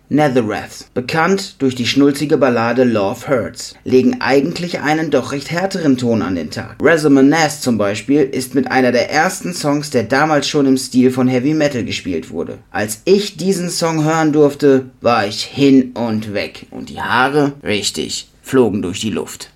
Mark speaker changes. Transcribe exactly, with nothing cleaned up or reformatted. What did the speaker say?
Speaker 1: Nazareth, bekannt durch die schnulzige Ballade Love Hurts, legen eigentlich einen doch recht härteren Ton an den Tag. Razzle-Ma-Nazz zum Beispiel ist mit einer der ersten Songs, der damals schon im Stil von Heavy Metal gespielt wurde. Als ich diesen Song hören durfte, war ich hin und weg und die Haare, richtig, flogen durch die Luft.